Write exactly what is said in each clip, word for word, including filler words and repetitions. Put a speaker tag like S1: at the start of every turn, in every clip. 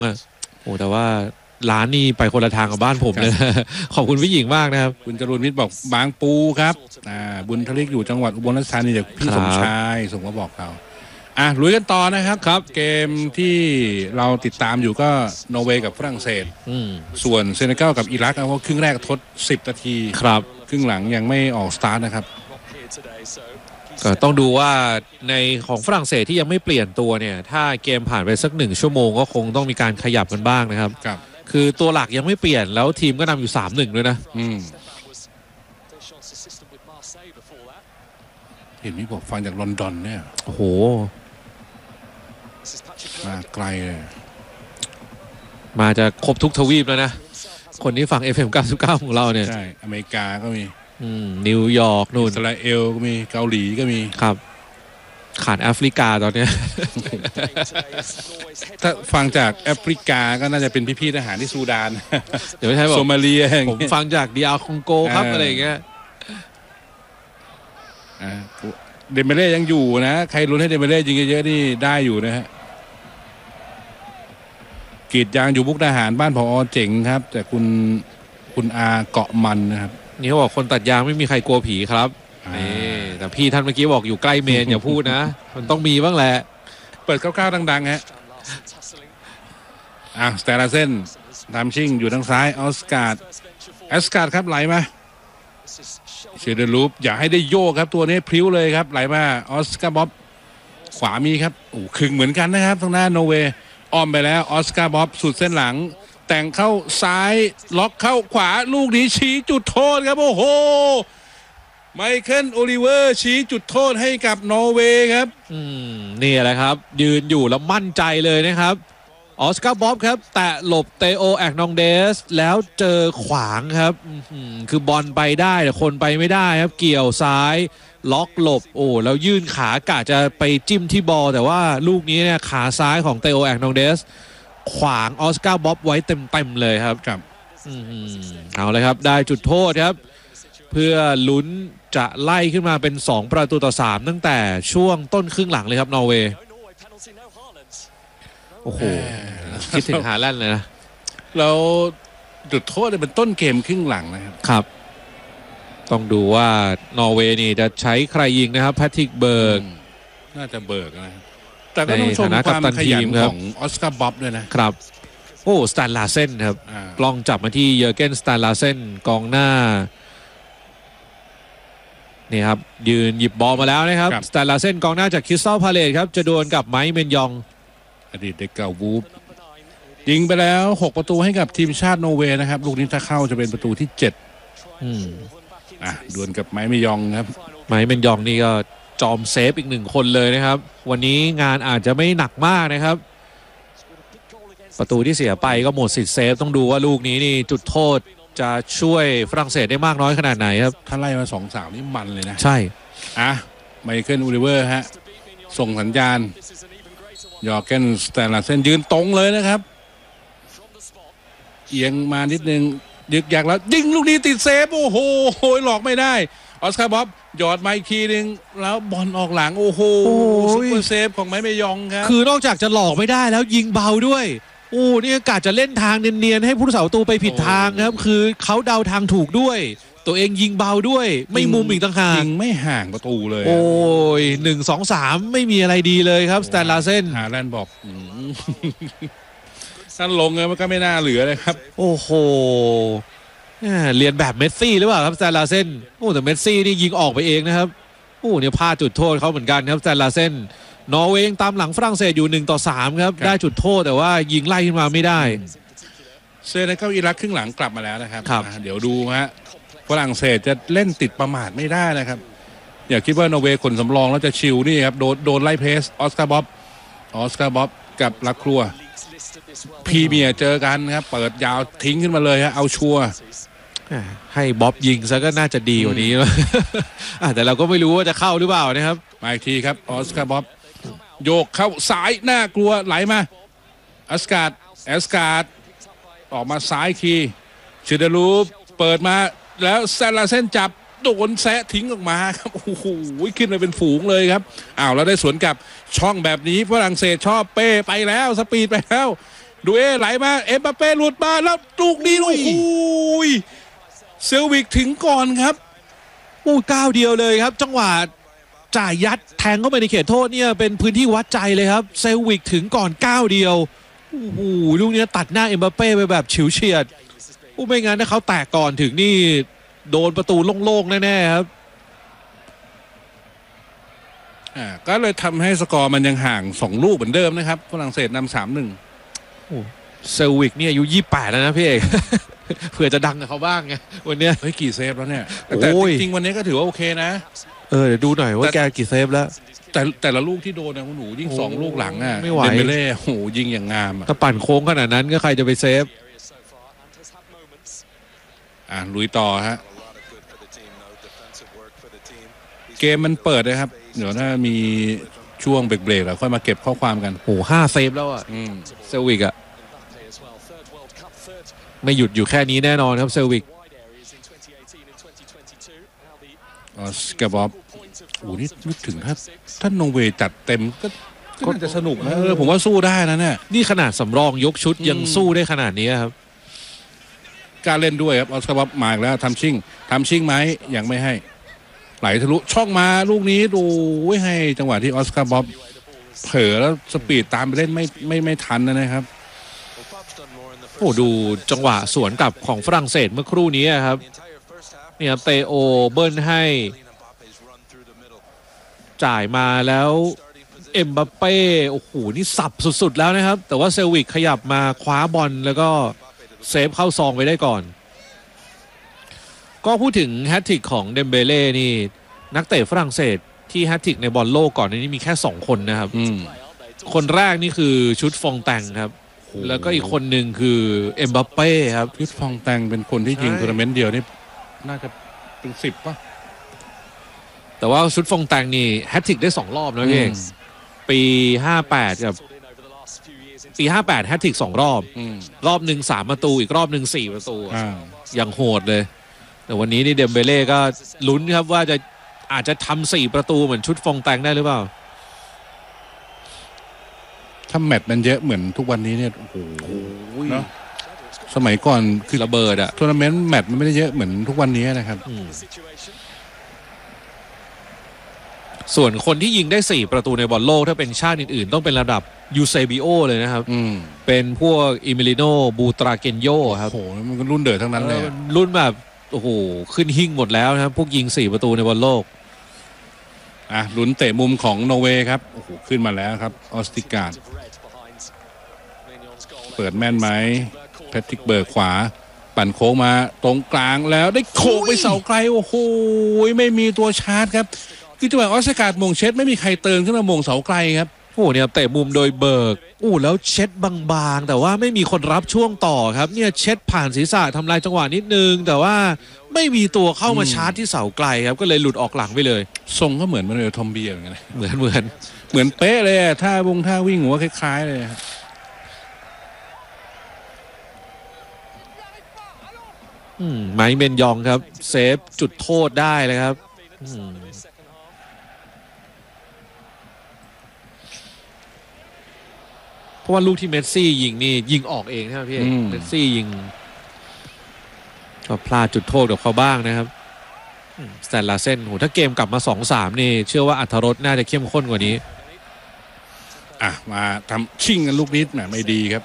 S1: โอ้แต่ว่าร้านนี่ไปคนละทางกับบ้านผมเลยขอบคุณพี่หญิงมากนะครับ
S2: คุณจรูนมิตรบอกบางปูครับอ่าบุญทลิกอยู่จังหวัดอุบลราชธานีเดี๋ยวพี่สมชายส่งมาบอกเราอ่ะลุยกันต่อนะครับครับเกมที่เราติดตามอยู่ก็นอร์เวย์กับฝรั่งเศสส่วนเซเนกัลกับอิรักเอาครึ่งแรกทดสิบนาที
S1: ครับ
S2: ครึ่งหลังยังไม่ออกสตาร์ทนะครับ
S1: ก็ต้องดูว่าในของฝรั่งเศสที่ยังไม่เปลี่ยนตัวเนี่ยถ้าเกมผ่านไปสักหนึ่งชั่วโมงก็คงต้องมีการขยับกันบ้างนะครับ
S2: ครับ
S1: คือตัวหลักยังไม่เปลี่ยนแล้วทีมก็นำอยู่ สามหนึ่ง ด้วยนะ
S2: อืมเห็นมีบอกฟังจากลอนดอนเนี่ย
S1: โอ้โห
S2: มาไกลเลย
S1: มาจะครบทุกทวีปแล้วนะคนที่ฟัง เอฟ เอ็ม เก้าสิบเก้าของเราเนี่ย
S2: ใช่อเมริกาก็มี
S1: อืมนิวยอร์กนู่น
S2: อิสราเอลก็มีเกาหลีก็มี
S1: ครับขาดแอฟริกาตอนนี้
S2: ถ้าฟังจากแอฟริกาก็น่าจะเป็นพี่ๆทหารที่ซูดาน
S1: เดี๋ยวไม่ใช่บอก
S2: โซมาเลีย
S1: ผมฟังจากดีอาร์คองโกครับอะไรอย่างเงี้ย
S2: เดเมเล่ยังอยู่นะใครลุ้นให้เดเมเล่ยิงเยอะๆนี่ได้อยู่นะฮะกรีดยางอยู่มุกดาหารบ้านผอ.เจ๋งครับแต่คุณคุณอาเกาะมันนะครับ
S1: นี่เขาบอกคนตัดยางไม่มีใครกลัวผีครับนี่แต่พี่ท่านเมื่อกี้บอกอยู่ใกล้เมนอย่าพูดนะมันต้องมีบ้างแหละ
S2: เปิดก้าวๆดังๆฮะอ่ะสเตลาเซนทำชิ่งอยู่ทางซ้ายออสการ์ดออสการ์ดครับไหลมาเชเดลูปอย่าให้ได้โยกครับตัวนี้พลิ้วเลยครับไหลมาออสการ์บ๊อบขวามีครับโอ้คึงเหมือนกันนะครับทางหน้าโนเวย์อ้อมไปแล้วออสการ์บ๊อบสุดเส้นหลังแต่งเข้าซ้ายล็อกเข้าขวาลูกนี้ชี้จุดโทษครับโอ้โหไมเคิลโอลิเวอร์ชี้จุดโทษให้กับนอร์เวย์ครับ
S1: อืมนี่แหละครับยืนอยู่แล้วมั่นใจเลยนะครับออสการ์บ๊อบครับแตะหลบเตโอแอกนองเดสแล้วเจอขวางครับคือบอลไปได้แต่คนไปไม่ได้ครับเกี่ยวซ้ายล็อกหลบโอ้แล้วยื่นขากะจะไปจิ้มที่บอลแต่ว่าลูกนี้เนี่ยขาซ้ายของเตโอแอกนองเดสขวางออสการ์บ๊อบไว้เต็มๆเลยครับ
S2: ครับ
S1: เอาเลยครับได้จุดโทษครับเพื่อลุ้นจะไล่ขึ้นมาเป็นสองประตูต่อสามตั้งแต่ช่วงต้นครึ่งหลังเลยครับนอร์เวย์โอ้โหคิดถึงฮาแลนด์เลยนะ
S2: แล้วจุดโทษเป็นต้นเกมครึ่งหลังนะครับ
S1: ครับต้องดูว่านอร์เวย์นี่จะใช้ใครยิงนะครับแพทริกเบิร์ก
S2: น่าจะเบิร์กนะแต่ก็ต้องชมความขยันของออสการ์บ๊อบด้วยนะครับ
S1: โอ้สแตนลาเซนครับกล้องจับมาที่เยอร์เกนสแตนลาเซนกองหน้านี่ครับยืนหยิบบอลมาแล้วนะครับสแตนลาเซนกองหน้าจากคริสตัลพาเลซครับจะดวลกับไมค์เมนยอง
S2: อดีตเด็กเก่าวูฟยิงไปแล้วหกประตูให้กับทีมชาตินอร์เวย์นะครับลูกนี้ถ้าเข้าจะเป็นประตูที่เจ็ด
S1: อืม
S2: อ่ะดวลกับไมค์เมนยองครับ
S1: ไมค์เมนยองนี่ก็จอมเซฟอีกหนึ่งคนเลยนะครับวันนี้งานอาจจะไม่หนักมากนะครับประตูที่เสียไปก็หมดสิทธิ์เซฟต้องดูว่าลูกนี้นี่จุดโทษจะช่วยฝรั่งเศสได้มากน้อยขนาดไหนครับ
S2: ถ้าไล่มาสองสาวนี่มันเลยนะ
S1: ใช่
S2: อ่ะไมเคิลอูลิเวอร์ฮะส่งสัญญาณยอร์เกนสแตนลาเซนยืนตรงเลยนะครับเอียงมานิดนึงยึกยักแล้วยิงลูกนี้ติดเซฟโอ้โหหลอกไม่ได้ออสการ์บ๊อบหยอดมาอีกทีนึงแล้วบอลออกหลังโอ้โหซุปเปอร์เซฟของไมค์เมยองครับ
S1: คือนอกจากจะหลอกไม่ได้แล้วยิงเบาด้วยโอ้นี่กะจะเล่นทางเนียนๆให้ผู้รักษาประตูไปผิดทางครับคือเขาเดาทางถูกด้วยตัวเองยิงเบาด้วยไม่มุมอีกต่างหาก
S2: ยิงไม่ห่างประตูเลย
S1: โอ้ยหนึ่งสองสามไม่มีอะไรดีเลยครับสแตนลาเซน
S2: ฮาแลนด์บอกสั้นลงเลยมันก็ไม่น่าเหลือเลยครับ
S1: โอ้โหเรียนแบบเมสซี่หรือเปล่าครับสแตนลาเซนโอ้แต่เมสซี่นี่ยิงออกไปเองนะครับโอ้เนี่ยพลาดจุดโทษเขาเหมือนกันครับสแตนลาเซนนอร์เวย์ตามหลังฝรั่งเศสอยู่หนึ่งต่อสามครับได้จุดโทษแต่ว่ายิงไล่ขึ้นมาไม่ได้
S2: เซเนกัลอิรักครึ่งหลังกลับมาแล้วนะครับเดี๋ยวดูฮะฝรั่งเศสจะเล่นติดประมาทไม่ได้นะครับอย่าคิดว่านอร์เวย์คนสำรองแล้วจะชิลนี่ครับโดนโดนไล่เพสออสการ์บ๊อบออสการ์บ๊อบกับลักครัวพรีเมียร์เจอกันครับเปิดยาวทิ้งขึ้นมาเลยฮะเอาชัวร์
S1: ให้บ๊อบยิงซะก็น่าจะดีกว่านี้แต่เราก็ไม่รู้ว่าจะเข้าหรือเปล่านะครับ
S2: มาอีกทีครับออสการ์บ๊อบโยกเข้าซ้ายน่ากลัวไหลมาออสการ์ดแอสการ์ดออกมาซ้ายคีชิเดลูปเปิดมาแล้วแซนลาเซนจับโดนแซะทิ้งออกมาครับโอ้โหขึ้นมาเป็นฝูงเลยครับอ้าวแล้วได้สวนกับช่องแบบนี้ฝรั่งเศสชอบเป้ไปแล้วสปีดไปแล้วดูเอไหลมาเอ็มบัปเป้หลุดมาแล้วลูกนี้โอ้โหเซลวิกถึงก่อนครับ
S1: โอ้ก้าวเดียวเลยครับจังหวะจ่ายยัดแทงเข้าไปในเขตโทษเนี่ยเป็นพื้นที่วัดใจเลยครับเซลวิกถึงก่อนก้าวเดียวโอ้โหลูกนี้ตัดหน้าเอ็มบัปเป้ไปแบบฉิวเฉียดโอ้ไม่งั้นถ้าเขาแตกก่อนถึงนี่โดนประตูโล่งๆแน่ๆครับ
S2: อ่าก็เลยทำให้สกอร์มันยังห่างสองลูกเหมือนเดิมนะครับฝรั่งเศสนำสามหนึ่ง
S1: เซลวิกเนี่ยอายุยี่สิบแปดแล้วนะพี่เอก เผื่อจะดังกับเขาบ้างไงวันเนี้ย
S2: เฮ้ยกี่เซฟแล้วเนี่ยแต่จริงๆวันนี้ก็ถือว่าโอเคนะ
S1: เออเดี๋ยวดูหน่อยว่าแกกี่เซฟแล้ว
S2: แต่แต่ละลูกที่โดนนะคุณหนูยิ่งสองลูกหลังอ่ะ
S1: ไม่ไหว
S2: เดมเบเล่โหยิงอย่างงาม
S1: ถ้าปั่นโค้งขนาดนั้นก็ใครจะไปเซฟ
S2: อ่าลุยต่อฮะเกมมันเปิดนะครับเดี๋ยวถ้ามีช่วงเบรกๆแล้วค่อยมาเก็บข้อความกัน
S1: โอ้ห้าเซฟแล้วอ่ะเซลวิกอ่ะไม่หยุดอยู่แค่นี้แน่นอนครับเซลวิก
S2: ออสการ์บอบโอ้นี่นึกถึงถ้าถ้าโนเวย์จัดเต็มก็ก็จะสนุกนะเออผมว่าสู้ได้นะเนี่ย
S1: นี่ขนาดสำรองยกชุดยังสู้ได้ขนาดนี้ครับ
S2: การเล่นด้วยครับออสการ์บอบมาแล้วทำชิ่งทำชิ่งไหมยังไม่ให้ไหลทะลุช่องมาลูกนี้ดูให้จังหวะที่ออสการ์บอบเผลอแล้วสปีดตามไปเล่นไม่ไม่ไม่ทันนะครับ
S1: โอ้ดูจังหวะสวนกลับของฝรั่งเศสเมื่อครู่นี้ครับเนี่ยเตโอเบิ้ลให้จ่ายมาแล้วเอ็มบัปเป้โอ้โหนี่สับสุดๆแล้วนะครับแต่ว่าเซลวิกขยับมาคว้าบอลแล้วก็เซฟเข้าซองไปได้ก่อนก็พูดถึงแฮตทริกของเดมเบเล่นี่นักเตะฝรั่งเศสที่แฮตทริกในบอลโลกก่อนนี้มีแค่สองคนนะครับคนแรกนี่คือชุดฟองแตงครับแล้วก็อีกคนหนึ่งคือเอ็มบัปเป้ครับ
S2: ชุดฟองแตงเป็นคนที่ยิงทัวร์นาเมนต์เดียวนี่น่าจะเป็นสิบป่ะ
S1: แต่ว่าชุดฟองแตงนี่แฮตทริกได้สองรอบนะพี่เอกปีห้าแปดกับปีห้าแปดแฮตทริกสองรอบรอบหนึ่งสามประตูอีกรอบหนึ่งสี่ประตูอย่างโหดเลยแต่วันนี้นี่เดมเบเล่ก็ลุ้นครับว่าจะอาจจะทำสี่ประตูเหมือนชุดฟองแตงได้หรือเปล่า
S2: ถ้าแมตช์มันเยอะเหมือนทุกวันนี้เนี่ยโอ้โหเนาะสมัยก่อนคือ
S1: ระเบิดอะ
S2: ทัวร์นาเมนต์แมตช์มันไม่ได้เยอะเหมือนทุกวันนี้นะครับ
S1: ส่วนคนที่ยิงได้สี่ประตูในบอลโลกถ้าเป็นชาติอื่นๆต้องเป็นระดับยูเซบิโอเลยนะครับเป็นพวกอิมิลิโนบูตราเกนโยครับ
S2: โอ้โหมันก็รุ่นเดือดทั้งนั้นเลย
S1: รุ่นแบบโอ้โหขึ้นหิ่งหมดแล้วนะครับพวกยิงสี่ประตูในบอลโลก
S2: อ่ะลุ้นเตะมุมของนอร์เวย์ครับโอ้โหขึ้นมาแล้วครับออสติการ์ดเปิดแม่นไหมแพทริกเบิร์กขวาปั่นโค้งมาตรงกลางแล้วได้โขกไปเสาไกลโอ้โหไม่มีตัวชาร์จครับคือจังหวะออสติการ์ดมงเช็ดไม่มีใครเติมขึ้นมามงเสาไกลครับ
S1: โอ้เนี่ยเตะมุมโดยเบิร์กอู้แล้วเช็ดบางๆแต่ว่าไม่มีคนรับช่วงต่อครับเนี่ยเช็ดผ่านศีรษะทำลายจังหวะนิดนึงแต่ว่าไม่มีตัวเข้ามาชาร์จที่เสาไกลครับก็เลยหลุดออกหลังไปเลย
S2: ทรงก็เหมือนมันเลยทอมเบียร์เหมือนกัน
S1: เหมือนเหมือน
S2: เหมือนเป๊ะเลยท่าวงท่าวิ่งหัวคล้ายๆเลย
S1: อืมไมค์เมนยองครับเซฟจุดโทษได้เลยครับเพราะว่าลูกที่เมสซี่ยิงนี่ยิงออกเองนะครับพี่เมสซี่ยิงก็พลาดจุดโทษกับเขาบ้างนะครับสแตนลาเซ่นโหถ้าเกมกลับมา สองสาม นี่เชื่อว่าอรรถรสน่าจะเข้มข้นกว่านี้
S2: อ่ะมาทำชิ่งกันลูกนิดแหมไม่ดีครับ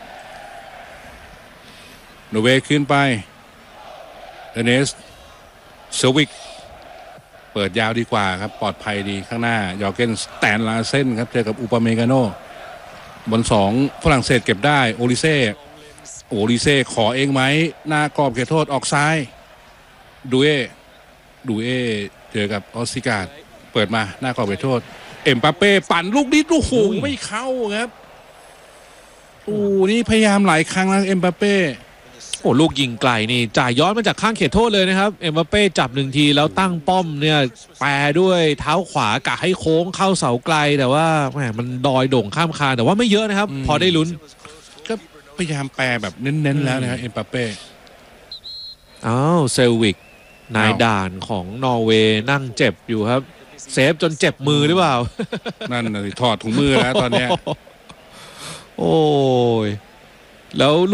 S2: โนเวย์ขึ้นไปเดเนสเซวิกเปิดยาวดีกว่าครับปลอดภัยดีข้างหน้ายอร์เกนสแตนลาเซ่นครับเจอกับอุปเมกาโนบอลสองฝรั่งเศสเก็บได้โอลิเซ่โอลิเซ่ขอเองไหมหน้ากรอบเขตโทษออกซ้ายดูเอดูเอเจอกับออสติการ์ดเปิดมาหน้ากรอบเขตโทษเอ็มบัปเป้ปั่นลูกนี้ลูกโหไม่เข้าครับโอ้นี่พยายามหลายครั้งแล้วเอ็มบัปเป้
S1: โอ้ลูกยิงไกลนี่จ่ายย้อนมาจากข้างเขตโทษเลยนะครับเอ็มบัปเป้จับหนึ่งทีแล้วตั้งป้อมเนี่ยแปรด้วยเท้าขวากะให้โค้งเข้าเสาไกลแต่ว่าแหมมันดอยโด่งข้ามคานแต่ว่าไม่เยอะนะครับพอได้ลุ้น
S2: ก็พยายามแปรแบบเน้นๆแล้วนะครับเอ็มบัปเป้
S1: อ้าวเซลวิกนายด่านของนอร์เวย์นั่งเจ็บอยู่ครับเซฟจนเจ็บมือหรือเปล่า
S2: นั่นน่ะถอดถุงมือแล้วตอนนี้
S1: โอ้ยแล้ว